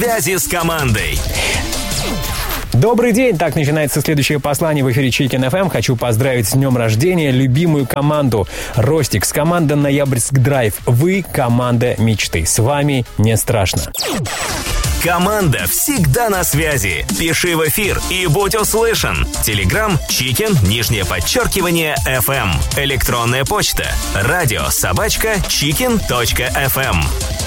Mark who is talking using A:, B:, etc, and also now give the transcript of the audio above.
A: Связи с командой.
B: Добрый день! Так начинается следующее послание в эфире Chicken FM. Хочу поздравить с днем рождения любимую команду Ростикс, команда Ноябрьск Драйв. Вы команда мечты. С вами не страшно.
A: Команда всегда на связи. Пиши в эфир и будь услышан. Телеграм Chicken, _FM. Электронная почта радио@chicken.fm.